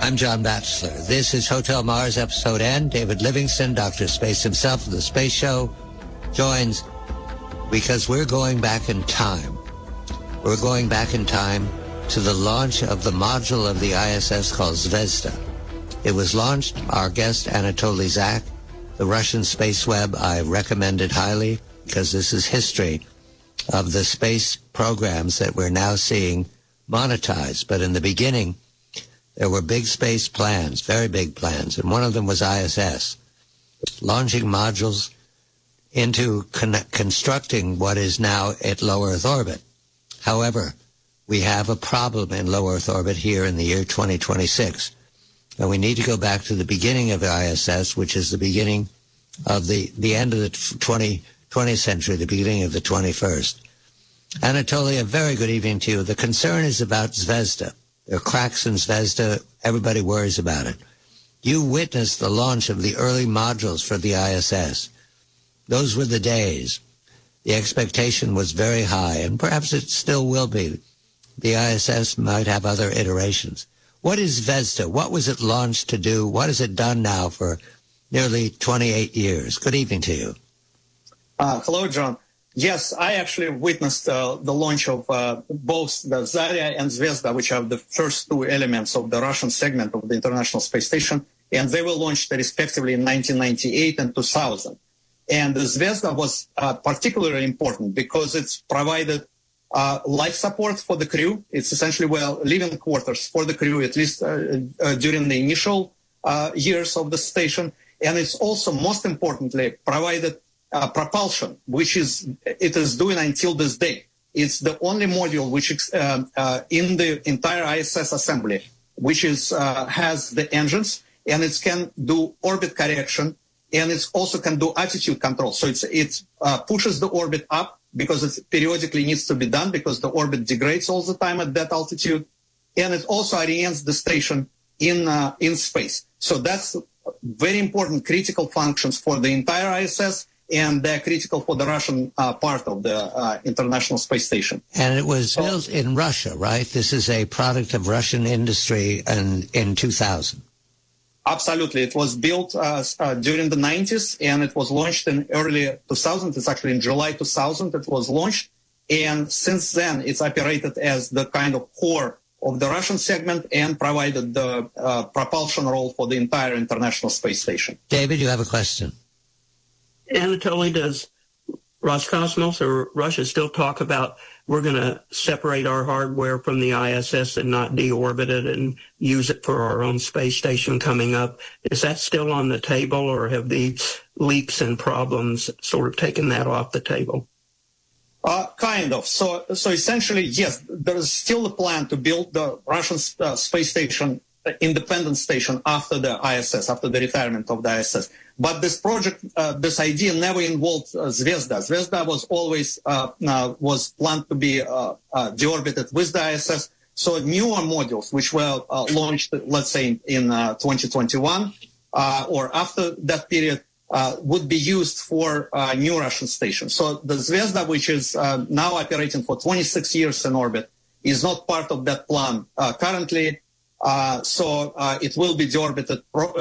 I'm John Batchelor. This is Hotel Mars Episode N. David Livingston, Dr. Space himself of the Space Show, joins because we're going back in time. We're going back in time to the launch of the module of the ISS called Zvezda. It was launched, our guest Anatoly Zak, the Russian space web. I recommend it highly because this is history of the space programs that we're now seeing monetized. But in the beginning, there were big space plans, very big plans, and one of them was ISS, launching modules into constructing what is now at low Earth orbit. However, we have a problem in low Earth orbit here in the year 2026, and we need to go back to the beginning of the ISS, which is the beginning of the end of the 20th century, the beginning of the 21st. Anatoly, a very good evening to you. The concern is about Zvezda. There are cracks in Zvezda. Everybody worries about it. You witnessed the launch of the early modules for the ISS. Those were the days. The expectation was very high, and perhaps it still will be. The ISS might have other iterations. What is Zvezda? What was it launched to do? What has it done now for nearly 28 years? Good evening to you. Hello, John. Yes, I actually witnessed the launch of both the Zarya and Zvezda, which are the first two elements of the Russian segment of the International Space Station, and they were launched respectively in 1998 and 2000. And the Zvezda was particularly important because it's provided life support for the crew. It's essentially living quarters for the crew, at least during the initial years of the station. And it's also, most importantly, provided propulsion, which it is doing until this day. It's the only module which in the entire ISS assembly, which has the engines, and it can do orbit correction, and it also can do attitude control. So it pushes the orbit up because it periodically needs to be done because the orbit degrades all the time at that altitude, and it also orients the station in space. So that's very important critical functions for the entire ISS, and they're critical for the Russian part of the International Space Station. And it was built in Russia, right? This is a product of Russian industry in 2000. Absolutely. It was built during the 90s, and it was launched in early 2000. It's actually in July 2000 it was launched. And since then, it's operated as the kind of core of the Russian segment and provided the propulsion role for the entire International Space Station. David, you have a question. Anatoly, does Roscosmos or Russia still talk about we're going to separate our hardware from the ISS and not deorbit it and use it for our own space station coming up? Is that still on the table, or have the leaks and problems sort of taken that off the table? Kind of. So essentially, yes, there is still a plan to build the Russian space station, independent station, after the ISS, after the retirement of the ISS. But this project, this idea never involved Zvezda. Zvezda was always was planned to be deorbited with the ISS. So newer modules, which were launched, let's say, in 2021 or after that period, would be used for new Russian stations. So the Zvezda, which is now operating for 26 years in orbit, is not part of that plan currently. So it will be deorbited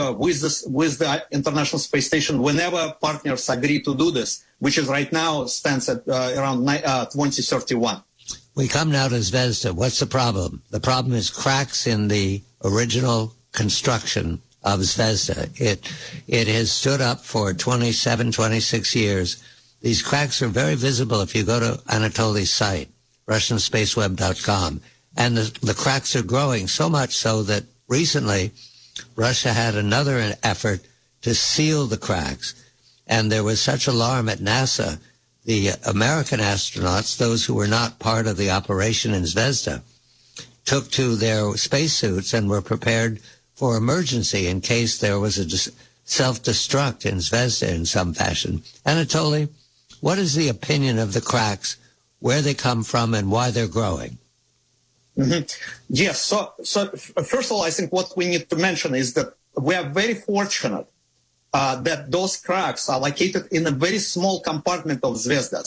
with the International Space Station whenever partners agree to do this, which is right now stands at around 2031. We come now to Zvezda. What's the problem? The problem is cracks in the original construction of Zvezda. It has stood up for 27, 26 years. These cracks are very visible if you go to Anatoly's site, RussianSpaceWeb.com. And the cracks are growing, so much so that recently Russia had another effort to seal the cracks. And there was such alarm at NASA. The American astronauts, those who were not part of the operation in Zvezda, took to their spacesuits and were prepared for emergency in case there was a self-destruct in Zvezda in some fashion. Anatoly, what is the opinion of the cracks, where they come from, and why they're growing? Mm-hmm. Yes. So first of all, I think what we need to mention is that we are very fortunate that those cracks are located in a very small compartment of Zvezda.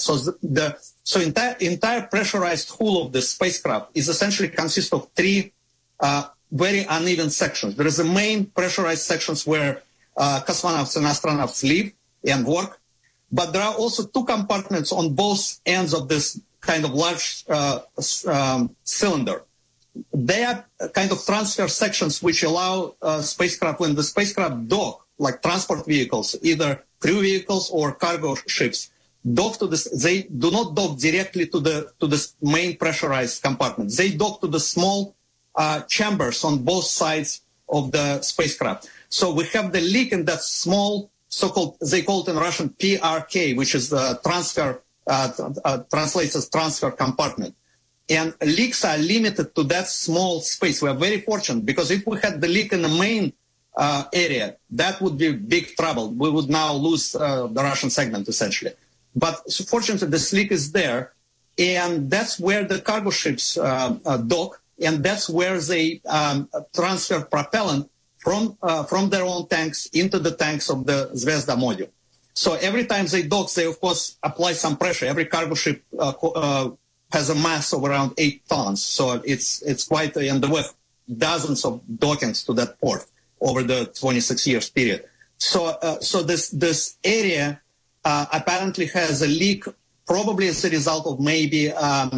So entire pressurized hull of the spacecraft is essentially consists of three very uneven sections. There is the main pressurized sections where cosmonauts and astronauts live and work, but there are also two compartments on both ends of this kind of large cylinder. They are kind of transfer sections which allow spacecraft, when the spacecraft dock, like transport vehicles, either crew vehicles or cargo ships, dock to this. They do not dock directly to the main pressurized compartment. They dock to the small chambers on both sides of the spacecraft. So we have the leak in that small, so-called, they call it in Russian PRK, which is the transfer, translates as transfer compartment. And leaks are limited to that small space. We are very fortunate, because if we had the leak in the main area, that would be big trouble. We would now lose the Russian segment, essentially. But so fortunately, this leak is there, and that's where the cargo ships dock, and that's where they transfer propellant from their own tanks into the tanks of the Zvezda module. So every time they dock, they, of course, apply some pressure. Every cargo ship has a mass of around 8 tons. So it's quite, and there were dozens of dockings to that port over the 26 years period. So this area apparently has a leak, probably as a result of maybe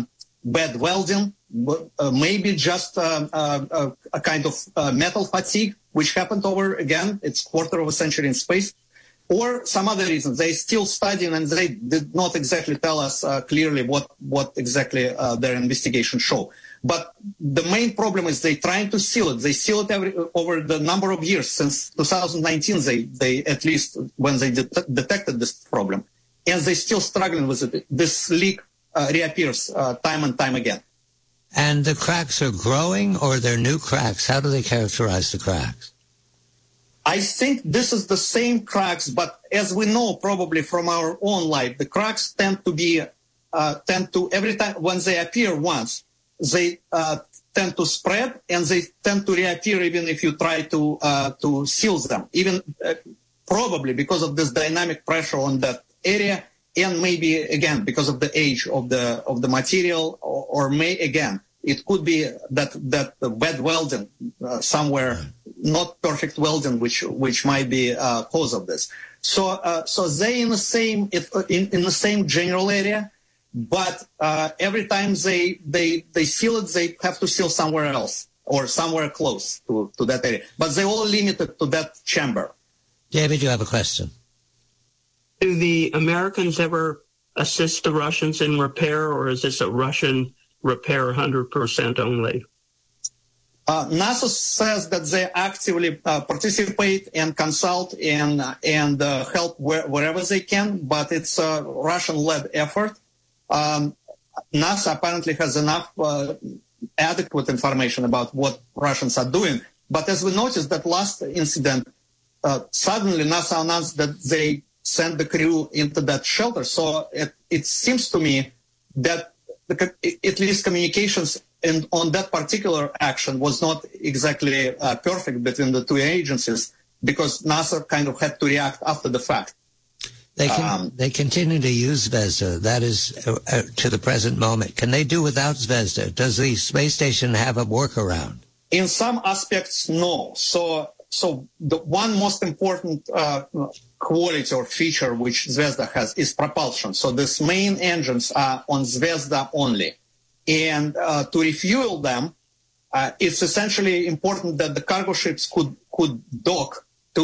bad welding, maybe just a kind of metal fatigue, which happened over, again, it's quarter of a century in space, or some other reasons. They still studying, and they did not exactly tell us clearly what exactly their investigation show. But the main problem is they trying to seal it. They seal it over the number of years since 2019. They at least when they detected this problem, and they still struggling with it. This leak reappears time and time again. And the cracks are growing, or they're new cracks? How do they characterize the cracks? I think this is the same cracks, but as we know probably from our own life, the cracks tend to every time when they appear once, they tend to spread, and they tend to reappear even if you try to seal them, even probably because of this dynamic pressure on that area, and maybe again because of the age of the material, or it could be that the bad welding somewhere, not perfect welding, which might be cause of this. So they in the same general area. But every time they seal it, they have to seal somewhere else or somewhere close to that area. But they're all limited to that chamber. David, you have a question. Do the Americans ever assist the Russians in repair, or is this a Russian repair 100% only? NASA says that they actively participate and consult and help wherever they can, but it's a Russian-led effort. NASA apparently has enough adequate information about what Russians are doing. But as we noticed, that last incident, suddenly NASA announced that they sent the crew into that shelter. So it seems to me that at least communications on that particular action was not exactly perfect between the two agencies, because NASA kind of had to react after the fact. They continue to use Zvezda. That is to the present moment. Can they do without Zvezda? Does the space station have a workaround? In some aspects, no. So the one most important quality or feature which Zvezda has is propulsion. So these main engines are on Zvezda only. And to refuel them, it's essentially important that the cargo ships could dock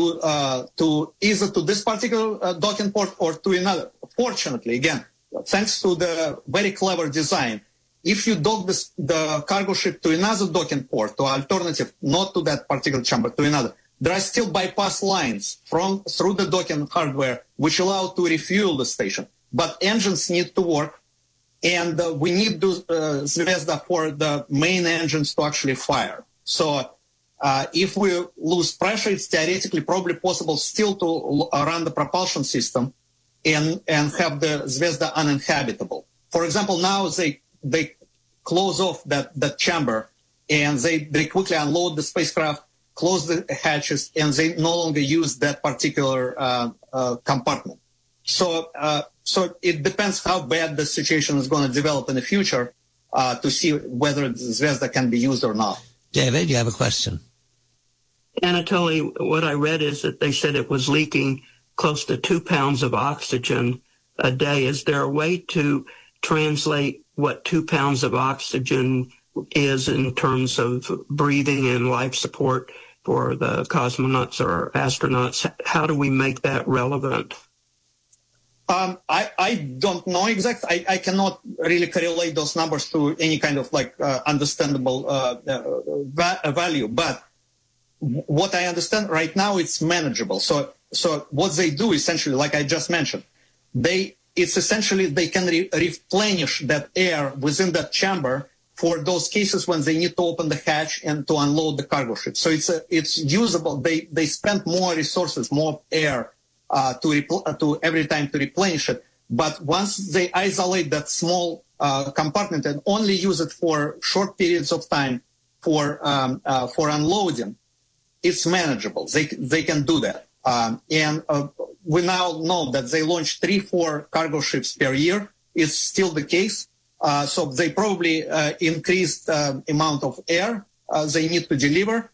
to either to this particular docking port or to another. Fortunately, again, thanks to the very clever design, if you dock the cargo ship to another docking port, to alternative, not to that particular chamber, to another, there are still bypass lines through the docking hardware which allow to refuel the station. But engines need to work, and we need Zvezda for the main engines to actually fire. So if we lose pressure, it's theoretically probably possible still to run the propulsion system and have the Zvezda uninhabitable. For example, now they close off that chamber, and they quickly unload the spacecraft, close the hatches, and they no longer use that particular compartment. So it depends how bad the situation is going to develop in the future to see whether the Zvezda can be used or not. David, you have a question? Anatoly, what I read is that they said it was leaking close to 2 pounds of oxygen a day. Is there a way to translate what 2 pounds of oxygen is in terms of breathing and life support for the cosmonauts or astronauts? How do we make that relevant? I don't know exactly. I cannot really correlate those numbers to any kind of understandable value. But what I understand right now, it's manageable. So what they do essentially, like I just mentioned, it's essentially they can replenish that air within that chamber for those cases when they need to open the hatch and to unload the cargo ship. So it's usable. They spend more resources, more air to every time to replenish it. But once they isolate that small compartment and only use it for short periods of time for unloading, it's manageable. They can do that. And we now know that they launch 3-4 cargo ships per year. It's still the case. So they probably increased amount of air they need to deliver.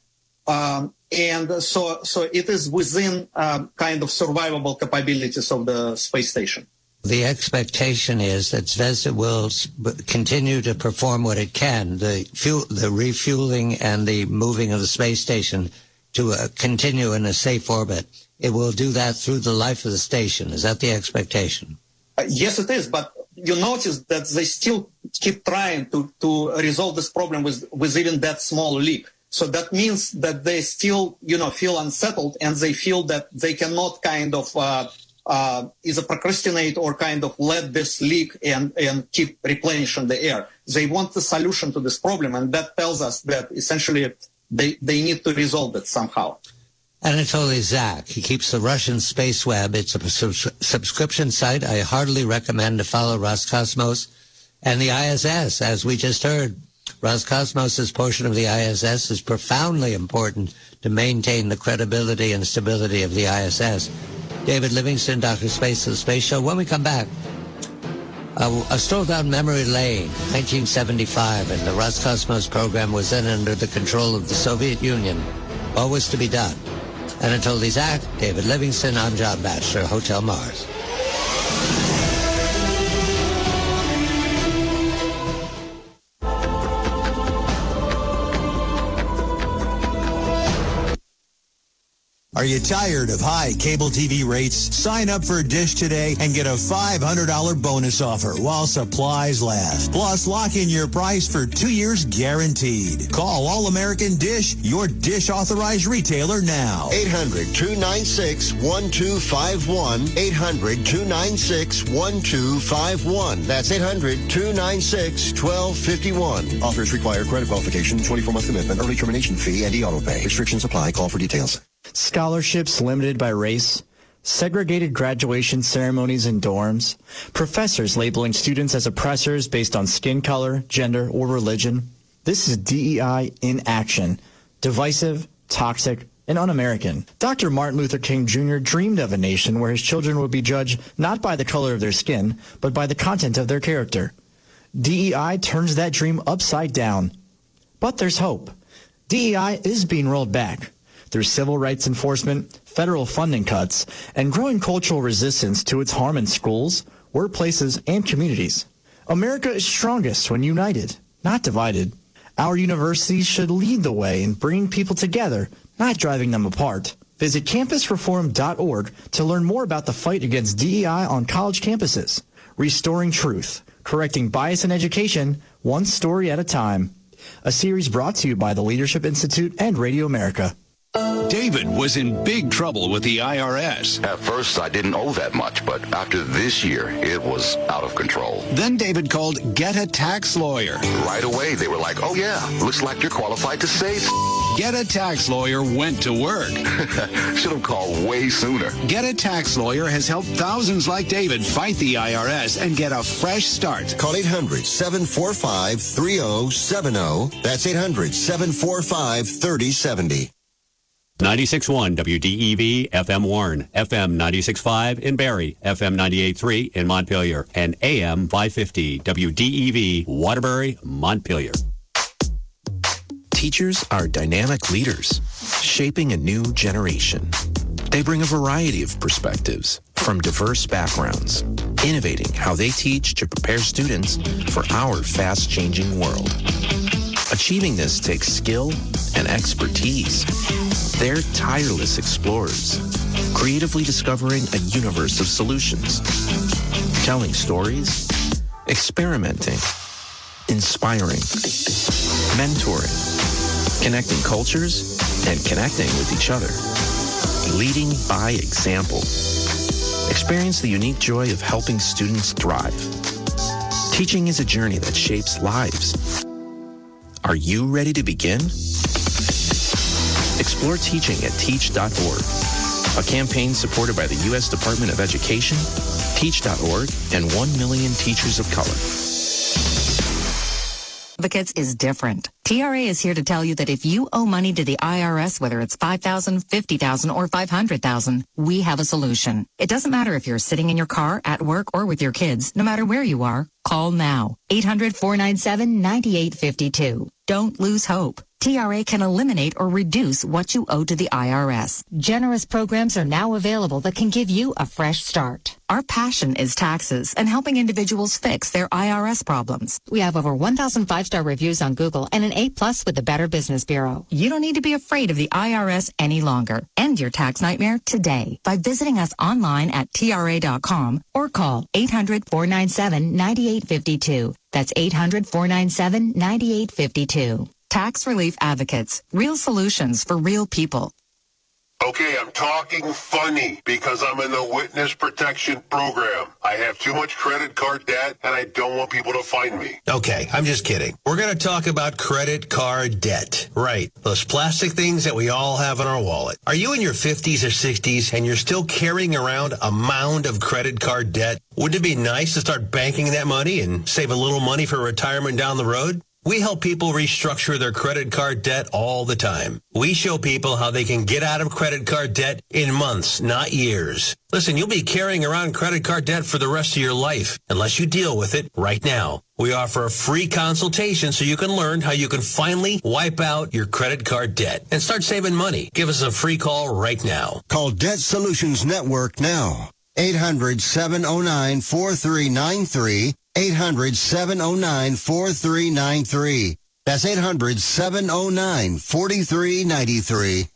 And so it is within kind of survivable capabilities of the space station. The expectation is that Zvezda will continue to perform what it can, the refueling and the moving of the space station to continue in a safe orbit. It will do that through the life of the station. Is that the expectation? Yes, it is. But you notice that they still keep trying to resolve this problem with even that small leak. So that means that they still, feel unsettled, and they feel that they cannot kind of either procrastinate or kind of let this leak and keep replenishing the air. They want the solution to this problem, and that tells us that essentially they need to resolve it somehow. Anatoly Zak, he keeps the Russian Space Web. It's a subscription site. I heartily recommend to follow Roscosmos and the ISS, as we just heard. Roscosmos' portion of the ISS is profoundly important to maintain the credibility and stability of the ISS. David Livingston, Dr. Space of the Space Show. When we come back, a stroll down memory lane, 1975, and the Roscosmos program was then under the control of the Soviet Union. What was to be done? Anatoly Zak, David Livingston, I'm John Batchelor, Hotel Mars. Are you tired of high cable TV rates? Sign up for Dish today and get a $500 bonus offer while supplies last. Plus, lock in your price for 2 years guaranteed. Call All American Dish, your Dish authorized retailer now. 800-296-1251. 800-296-1251. That's 800-296-1251. Offers require credit qualification, 24-month commitment, early termination fee, and e-auto pay. Restrictions apply. Call for details. Scholarships limited by race, segregated graduation ceremonies in dorms, professors labeling students as oppressors based on skin color, gender, or religion. This is DEI in action. Divisive, toxic, and un-American. Dr. Martin Luther King Jr. dreamed of a nation where his children would be judged not by the color of their skin, but by the content of their character. DEI turns that dream upside down. But there's hope. DEI is being rolled back through civil rights enforcement, federal funding cuts, and growing cultural resistance to its harm in schools, workplaces, and communities. America is strongest when united, not divided. Our universities should lead the way in bringing people together, not driving them apart. Visit campusreform.org to learn more about the fight against DEI on college campuses. Restoring truth, correcting bias in education, one story at a time. A series brought to you by the Leadership Institute and Radio America. David was in big trouble with the IRS. At first, I didn't owe that much, but after this year, it was out of control. Then David called Get a Tax Lawyer. Right away, they were like, oh yeah, looks like you're qualified to save. Get a Tax Lawyer went to work. Should have called way sooner. Get a Tax Lawyer has helped thousands like David fight the IRS and get a fresh start. Call 800-745-3070. That's 800-745-3070. 96.1 WDEV FM Warren, FM 96.5 in Barrie, FM 98.3 in Montpelier, and AM 550 WDEV Waterbury, Montpelier. Teachers are dynamic leaders, shaping a new generation. They bring a variety of perspectives from diverse backgrounds, innovating how they teach to prepare students for our fast-changing world. Achieving this takes skill and expertise. They're tireless explorers, creatively discovering a universe of solutions, telling stories, experimenting, inspiring, mentoring, connecting cultures, and connecting with each other. Leading by example. Experience the unique joy of helping students thrive. Teaching is a journey that shapes lives. Are you ready to begin? Explore teaching at teach.org, a campaign supported by the U.S. Department of Education, teach.org, and 1 million teachers of color. Advocates is different. TRA is here to tell you that if you owe money to the IRS, whether it's $5,000, $50,000, or $500,000, we have a solution. It doesn't matter if you're sitting in your car, at work, or with your kids. No matter where you are, call now. 800-497-9852. Don't lose hope. TRA can eliminate or reduce what you owe to the IRS. Generous programs are now available that can give you a fresh start. Our passion is taxes and helping individuals fix their IRS problems. We have over 1,000 5-star reviews on Google and an A+ with the Better Business Bureau. You don't need to be afraid of the IRS any longer. End your tax nightmare today by visiting us online at TRA.com or call 800-497-9852. That's 800-497-9852. Tax Relief Advocates. Real solutions for real people. Okay, I'm talking funny because I'm in the witness protection program. I have too much credit card debt and I don't want people to find me. Okay, I'm just kidding. We're going to talk about credit card debt. Right, those plastic things that we all have in our wallet. Are you in your 50s or 60s and you're still carrying around a mound of credit card debt? Wouldn't it be nice to start banking that money and save a little money for retirement down the road? We help people restructure their credit card debt all the time. We show people how they can get out of credit card debt in months, not years. Listen, you'll be carrying around credit card debt for the rest of your life unless you deal with it right now. We offer a free consultation so you can learn how you can finally wipe out your credit card debt and start saving money. Give us a free call right now. Call Debt Solutions Network now. 800-709-4393. 800-709-4393. That's 800-709-4393.